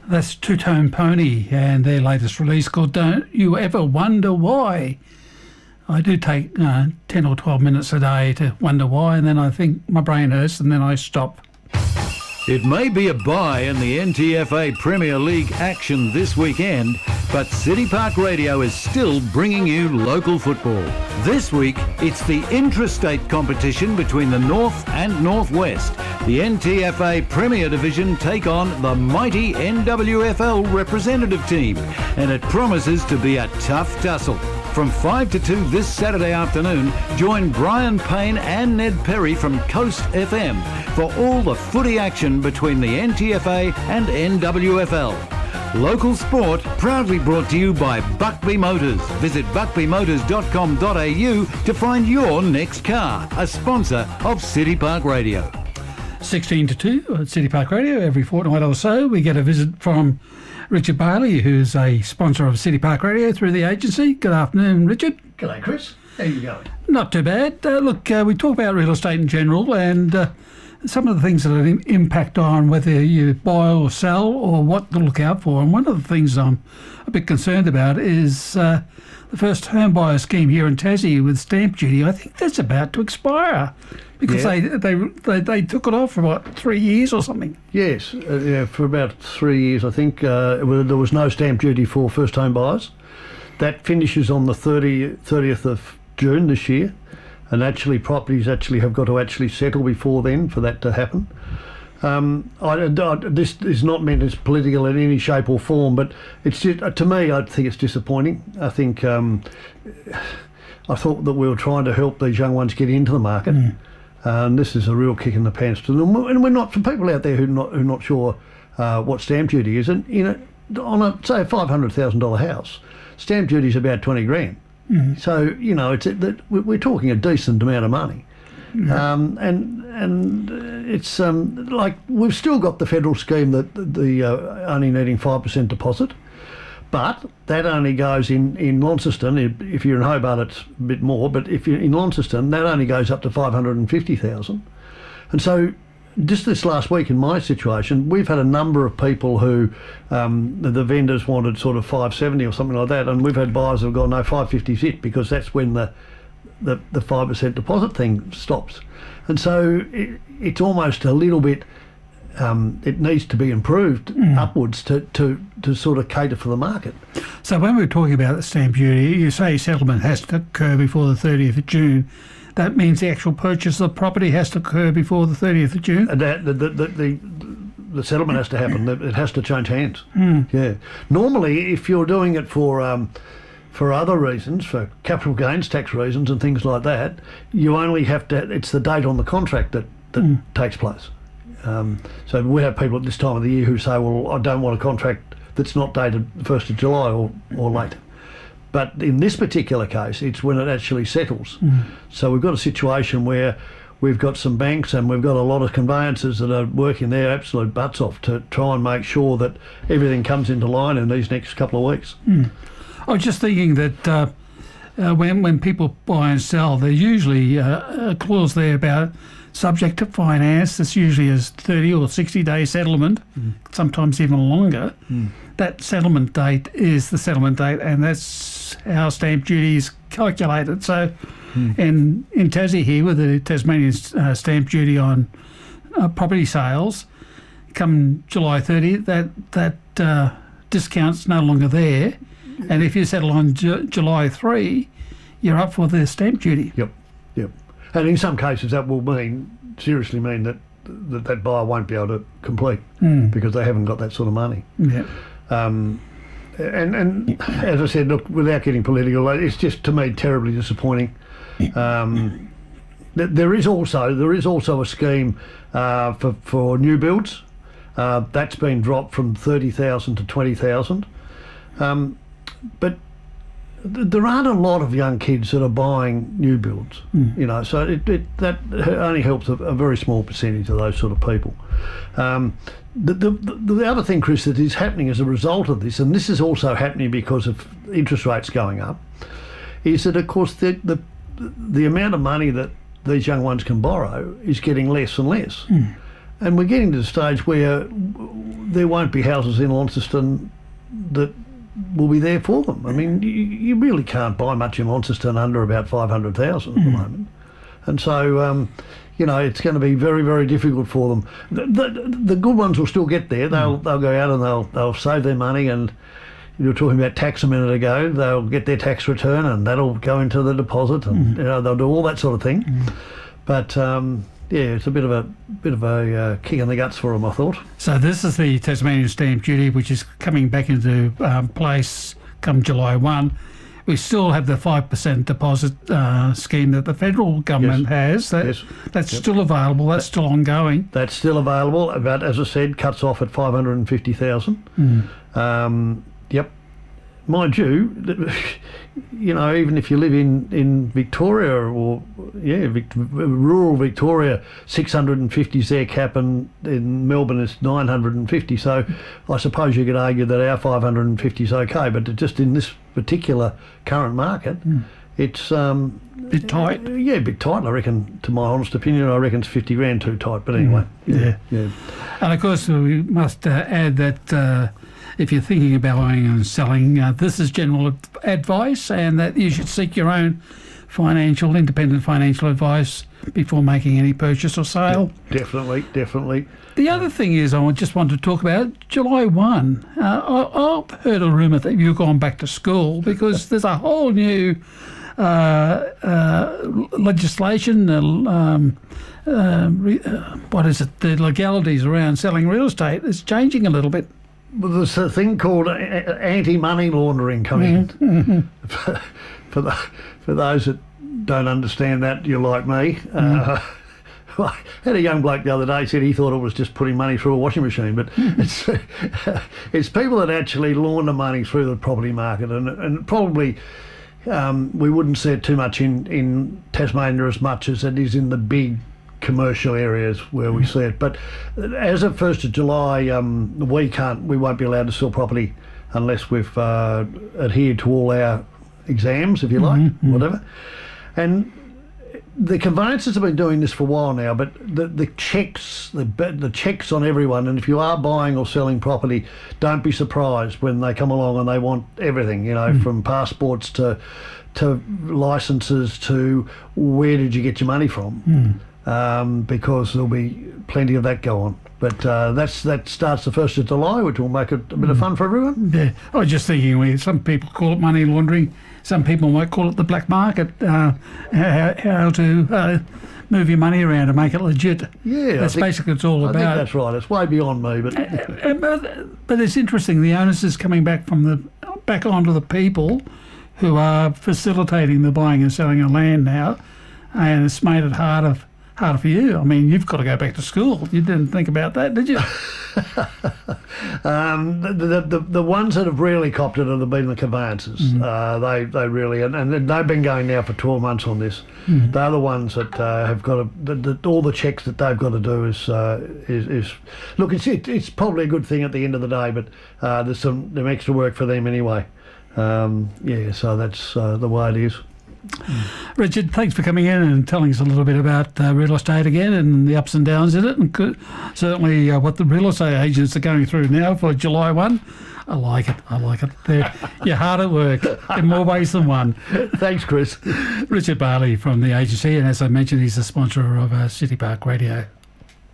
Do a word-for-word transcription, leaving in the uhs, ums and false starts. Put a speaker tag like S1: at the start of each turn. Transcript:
S1: That's Two Tone Pony and their latest release called Don't You Ever Wonder Why. I do take uh, ten or twelve minutes a day to wonder why, and then I think my brain hurts and then I stop.
S2: It may be a bye in the N T F A Premier League action this weekend, but City Park Radio is still bringing you local football. This week, it's the intrastate competition between the North and Northwest. The N T F A Premier Division take on the mighty N W F L representative team, and it promises to be a tough tussle. From five to two this Saturday afternoon, join Brian Payne and Ned Perry from Coast F M for all the footy action between the N T F A and N W F L. Local sport proudly brought to you by Buckby Motors. Visit buckby motors dot com dot a u to find your next car, a sponsor of City Park Radio.
S1: sixteen to two at City Park Radio. Every fortnight or so, we get a visit from Richard Bailey, who's a sponsor of City Park Radio through the agency. Good afternoon, Richard.
S3: G'day, Chris. How you going?
S1: Not too bad. Uh, look, uh, we talk about real estate in general and uh, some of the things that im- impact on whether you buy or sell or what to look out for. And one of the things I'm a bit concerned about is uh, the first home buyer scheme here in Tassie with stamp duty. I think that's about to expire because
S3: Yeah.
S1: they, they they they took it off for, what, three years or something?
S3: Yes, uh, yeah, for about three years, I think. Uh, it was- there was no stamp duty for first home buyers. That finishes on the thirtieth of June this year, and actually properties actually have got to actually settle before then for that to happen. Um, I, I, this is not meant as political in any shape or form, but it's just, uh, to me, I think it's disappointing. I think um, I thought that we were trying to help these young ones get into the market.
S1: Mm.
S3: Um, this is a real kick in the pants to them, and we're not, for people out there who are not who are not sure uh, what stamp duty is. And you know, on a say a five hundred thousand dollar house, stamp duty is about twenty grand.
S1: Mm.
S3: So you know, it's that we're talking a decent amount of money,
S1: Mm.
S3: um, and and uh, it's um, like we've still got the federal scheme that the uh, only needing five percent deposit. But that only goes in, in Launceston. If, if you're in Hobart, it's a bit more. But if you're in Launceston, that only goes up to five hundred fifty thousand. And so just this last week in my situation, we've had a number of people who um, the, the vendors wanted sort of five seventy or something like that. And we've had buyers who have gone, no, five fifty's it, because that's when the the, the five percent deposit thing stops. And so it, it's almost a little bit... Um, it needs to be improved mm. upwards to, to, to sort of cater for the market.
S1: So when we're talking about the stamp duty, you say settlement has to occur before the thirtieth of June. That means the actual purchase of the property has to occur before the thirtieth of June?
S3: And that, the, the, the, the, the settlement has to happen. It has to change hands.
S1: Mm.
S3: Yeah. Normally, if you're doing it for... Um, for other reasons, for capital gains tax reasons and things like that, you only have to... It's the date on the contract that, that mm. takes place. Um, so we have people at this time of the year who say, well, I don't want a contract that's not dated first of July or, or later. But in this particular case, it's when it actually settles. Mm. So we've got a situation where we've got some banks and we've got a lot of conveyancers that are working their absolute butts off to try and make sure that everything comes into line in these next couple of weeks.
S1: Mm. I was just thinking that uh, uh, when, when people buy and sell, there's usually uh, a clause there about subject to finance. That's usually a thirty or sixty day settlement, mm. sometimes even longer. Mm. That settlement date is the settlement date, and that's how stamp duty is calculated. So mm. in, in Tassie here, with the Tasmanian uh, stamp duty on uh, property sales, come July thirtieth, that, that uh, discount's no longer there. And if you settle on Ju- July third, you're up for the stamp duty.
S3: Yep, yep. And in some cases that will mean, seriously mean that that, that buyer won't be able to complete mm. because they haven't got that sort of money.
S1: Yeah.
S3: Um, and, and as I said, look, without getting political, it's just, to me, terribly disappointing. Um, th- there is also there is also a scheme uh, for, for new builds. Uh, that's been dropped from thirty thousand to twenty thousand. Um, but th- there aren't a lot of young kids that are buying new builds, mm. you know, so it, it, that only helps a, a very small percentage of those sort of people. Um, the, the, the other thing, Chris, that is happening as a result of this, and this is also happening because of interest rates going up, is that, of course, the, the, the amount of money that these young ones can borrow is getting less and less. Mm. And we're getting to the stage where there won't be houses in Launceston that will be there for them. I mean, you, you really can't buy much in Launceston under about five hundred thousand at mm. the moment. And so, um, you know, it's going to be very, very difficult for them. The, the, the good ones will still get there. They'll mm. they'll go out and they'll they'll save their money. And you were talking about tax a minute ago. They'll get their tax return and that'll go into the deposit, and mm. you know, they'll do all that sort of thing. Mm. But um, yeah, it's a bit of a bit of a uh, kick in the guts for them, I thought.
S1: So this is the Tasmanian stamp duty, which is coming back into um, place come July first. We still have the five percent deposit uh, scheme that the federal government yes. has. That, yes. That's yep. still available. That's still ongoing.
S3: That's still available. But as I said, cuts off at five hundred fifty thousand. Mm. Um, yep. Mind you, you know, even if you live in, in Victoria or, yeah, Vic, rural Victoria, six hundred fifty is their cap, and in Melbourne it's nine hundred fifty. So I suppose you could argue that our five hundred fifty is okay, but just in this particular current market, mm. it's... Um,
S1: bit tight.
S3: Yeah, a bit tight, I reckon, to my honest opinion. I reckon it's fifty grand too tight, but anyway.
S1: Mm. Yeah.
S3: yeah. yeah.
S1: And of course, we must uh, add that... Uh, if you're thinking about buying and selling, uh, this is general advice, and that you should seek your own financial, independent financial advice before making any purchase or sale.
S3: Yeah, definitely, definitely.
S1: The other thing is, I just want to talk about July first. Uh, I, I've heard a rumour that you've gone back to school because there's a whole new uh, uh, legislation, uh, um, uh, re, uh, what is it, the legalities around selling real estate is changing a little bit.
S3: Well, there's a thing called anti-money laundering coming mm-hmm. for, for, the, for those that don't understand that, you're like me. Mm. Uh, I had a young bloke the other day said he thought it was just putting money through a washing machine, but it's it's people that actually launder money through the property market, and and probably um, we wouldn't see it too much in, in Tasmania as much as it is in the big commercial areas where we see it. But as of first of July, um, we can't, we won't be allowed to sell property unless we've uh, adhered to all our exams, if you like, mm-hmm. whatever. And the conveyancers have been doing this for a while now, but the, the checks, the the checks on everyone, and if you are buying or selling property, don't be surprised when they come along and they want everything, you know, mm. from passports to to licences to where did you get your money from. Mm. Um, because there'll be plenty of that go on. But uh, that's that starts the first of July, which will make it a bit of fun for everyone.
S1: Yeah, I was just thinking, we some people call it money laundering, some people might call it the black market. Uh, how, how to uh, move your money around and make it legit.
S3: Yeah,
S1: that's
S3: think,
S1: basically what it's all
S3: I
S1: about.
S3: I think that's right. It's way beyond me, but
S1: uh, but, but it's interesting. The onus is coming back from the back onto the people who are facilitating the buying and selling of land now, and it's made it harder. Harder for you. I mean, you've got to go back to school. You didn't think about that, did you? um, the, the, the the ones that have really copped it have been the conveyancers. Mm. Uh, they they really and, and they've been going now for twelve months on this. Mm. They're the ones that uh, have got to the, the, all the checks that they've got to do is uh, is, is look. It's it, it's probably a good thing at the end of the day, but uh, there's some, some extra work for them anyway. Um, yeah, so that's uh, the way it is. Mm. Richard, thanks for coming in and telling us a little bit about uh, real estate again and the ups and downs in it, and could, certainly uh, what the real estate agents are going through now for July first. I like it. I like it. They're, you're hard at work in more ways than one. Thanks, Chris. Richard Barley from the agency, and as I mentioned, he's the sponsor of uh, City Park Radio.